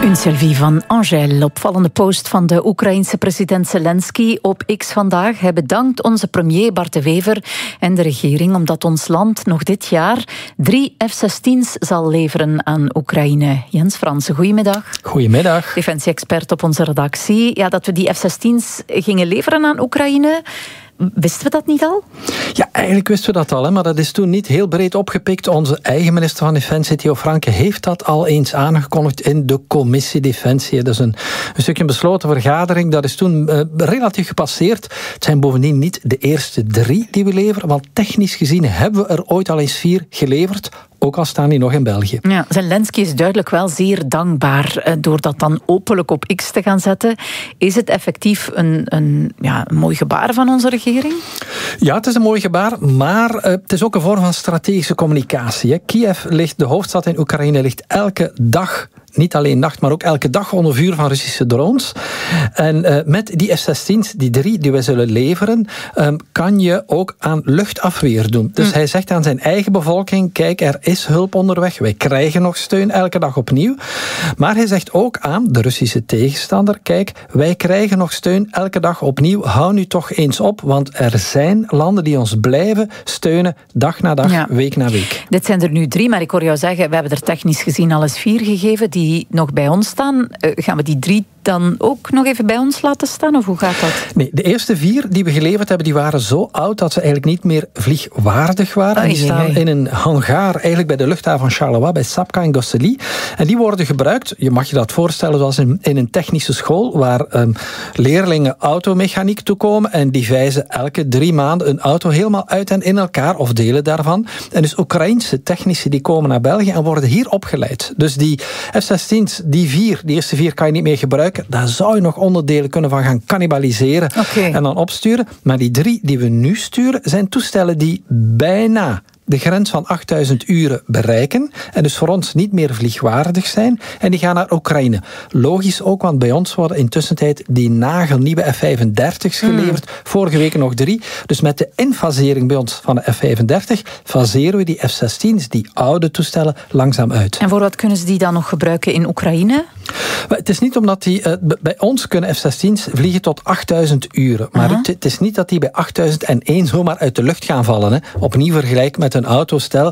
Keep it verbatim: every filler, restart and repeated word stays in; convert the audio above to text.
Een selfie van Angèle. Opvallende post van de Oekraïense president Zelensky op X vandaag. Hij bedankt onze premier Bart de Wever en de regering omdat ons land nog dit jaar drie F zestien's zal leveren aan Oekraïne. Jens Fransen, goedemiddag. Goedemiddag. Defensie-expert op onze redactie. Ja, dat we die F zestien's gingen leveren aan Oekraïne... Wisten we dat niet al? Ja, eigenlijk wisten we dat al, hè, maar dat is toen niet heel breed opgepikt. Onze eigen minister van Defensie, Theo Franke, heeft dat al eens aangekondigd in de commissie Defensie. Dat is een, een stukje besloten vergadering. Dat is toen uh, relatief gepasseerd. Het zijn bovendien niet de eerste drie die we leveren, want technisch gezien hebben we er ooit al eens vier geleverd. Ook al staan die nog in België. Ja, Zelensky is duidelijk wel zeer dankbaar door dat dan openlijk op X te gaan zetten. Is het effectief een, een, ja, een mooi gebaar van onze regering? Ja, het is een mooi gebaar, maar uh, het is ook een vorm van strategische communicatie. Hè. Kiev ligt, de hoofdstad in Oekraïne, ligt elke dag... Niet alleen nacht, maar ook elke dag onder vuur van Russische drones. En uh, met die F zestien's, die drie die we zullen leveren, um, kan je ook aan luchtafweer doen. Dus mm. hij zegt aan zijn eigen bevolking, kijk, er is hulp onderweg. Wij krijgen nog steun elke dag opnieuw. Maar hij zegt ook aan de Russische tegenstander, kijk, wij krijgen nog steun elke dag opnieuw. Hou nu toch eens op, want er zijn landen die ons blijven steunen dag na dag, ja. week na week. Dit zijn er nu drie, maar ik hoor jou zeggen, we hebben er technisch gezien al eens vier gegeven, die nog bij ons staan. Uh, gaan we die drie dan ook nog even bij ons laten staan? Of hoe gaat dat? Nee, de eerste vier die we geleverd hebben, die waren zo oud dat ze eigenlijk niet meer vliegwaardig waren. Oh, en die jee, staan jee. in een hangar, eigenlijk bij de luchthaven van Charleroi, bij Sapka en Gosselies. En die worden gebruikt, je mag je dat voorstellen, zoals in, in een technische school, waar um, leerlingen automechaniek toekomen en die wijzen elke drie maanden een auto helemaal uit en in elkaar, of delen daarvan. En dus Oekraïense technici die komen naar België en worden hier opgeleid. Dus die F zestien's, die vier, die eerste vier kan je niet meer gebruiken. Daar zou je nog onderdelen kunnen van gaan cannibaliseren okay. en dan opsturen. Maar die drie die we nu sturen, zijn toestellen die bijna de grens van achtduizend uren bereiken en dus voor ons niet meer vliegwaardig zijn. En die gaan naar Oekraïne. Logisch ook, want bij ons worden intussen tijd die nagelnieuwe F vijfendertig's geleverd. Mm. Vorige week nog drie. Dus met de infasering bij ons van de F vijfendertig faseren we die F zestien's, die oude toestellen, langzaam uit. En voor wat kunnen ze die dan nog gebruiken in Oekraïne? Maar het is niet omdat die... Uh, bij ons kunnen F zestien's vliegen tot achtduizend uren. Maar uh-huh. het, het is niet dat die bij achtduizend één zomaar uit de lucht gaan vallen. Hè. Opnieuw vergelijk met een auto. Stel,